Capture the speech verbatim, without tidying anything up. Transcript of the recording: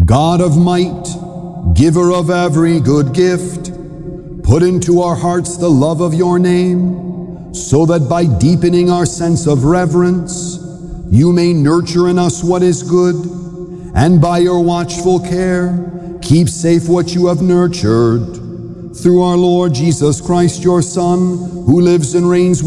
God of might, giver of every good gift, put into our hearts the love of your name, so that by deepening our sense of reverence, you may nurture in us what is good, and by your watchful care, keep safe what you have nurtured. Through our Lord Jesus Christ, your Son, who lives and reigns with